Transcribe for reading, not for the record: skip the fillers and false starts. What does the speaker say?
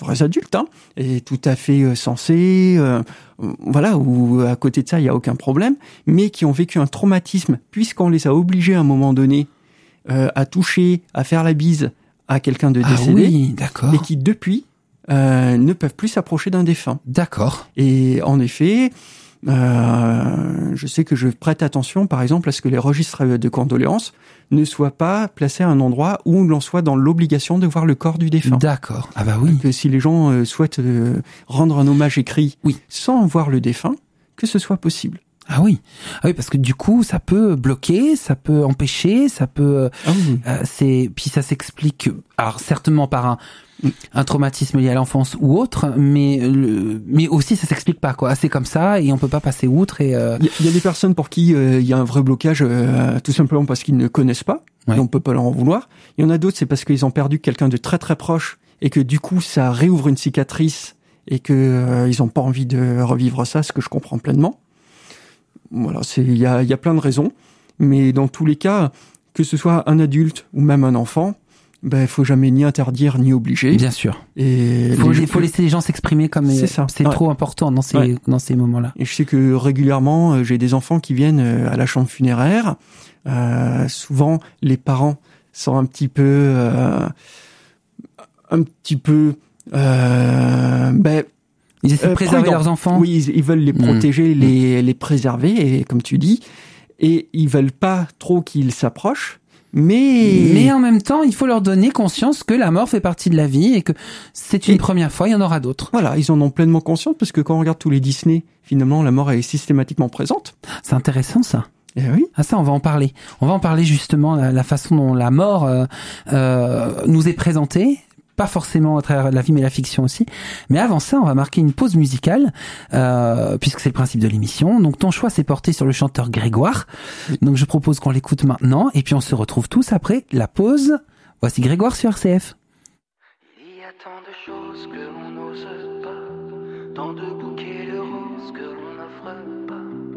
vrais adultes, hein, et tout à fait sensés, voilà, où à côté de ça, il n'y a aucun problème, mais qui ont vécu un traumatisme, puisqu'on les a obligés à un moment donné à toucher, à faire la bise à quelqu'un de décédé, oui, d'accord. et qui, depuis, ne peuvent plus s'approcher d'un défunt. D'accord. Et en effet, je sais que je prête attention, par exemple, à ce que les registres de condoléances ne soient pas placés à un endroit où l'on soit dans l'obligation de voir le corps du défunt. D'accord. Ah bah oui. Que si les gens souhaitent rendre un hommage écrit Oui. sans voir le défunt, que ce soit possible. Ah oui. Ah oui, parce que du coup, ça peut bloquer, ça peut empêcher, ça peut... puis ça s'explique, alors certainement par un traumatisme lié à l'enfance ou autre, mais aussi ça s'explique pas, quoi. C'est comme ça et on peut pas passer outre. Et il y a des personnes pour qui il y a un vrai blocage, tout simplement parce qu'ils ne connaissent pas, et on peut pas leur en vouloir. Il y en a d'autres, c'est parce qu'ils ont perdu quelqu'un de très très proche et que du coup ça réouvre une cicatrice et que ils ont pas envie de revivre ça, ce que je comprends pleinement. Voilà, il y a plein de raisons, mais dans tous les cas, que ce soit un adulte ou même un enfant, il faut jamais ni interdire ni obliger. Bien sûr. Et faut laisser les gens s'exprimer comme c'est trop important dans ces moments-là. Et je sais que régulièrement, j'ai des enfants qui viennent à la chambre funéraire. Souvent, les parents sont un petit peu ils essaient de préserver leurs enfants. Oui, ils veulent les protéger, les préserver, et comme tu dis, et ils veulent pas trop qu'ils s'approchent. Mais en même temps, il faut leur donner conscience que la mort fait partie de la vie et que c'est une première fois, il y en aura d'autres. Voilà, ils en ont pleinement conscience, parce que quand on regarde tous les Disney, finalement, la mort est systématiquement présente. C'est intéressant, ça. Eh oui. Ah ça, on va en parler. On va en parler justement, la façon dont la mort nous est présentée. Pas forcément à travers la vie, mais la fiction aussi. Mais avant ça, on va marquer une pause musicale, puisque c'est le principe de l'émission. Donc ton choix s'est porté sur le chanteur Grégoire. Donc je propose qu'on l'écoute maintenant, et puis on se retrouve tous après la pause. Voici Grégoire sur RCF. Il y a tant de choses que l'on n'ose pas, tant de bouquets de roses que l'on n'offre pas.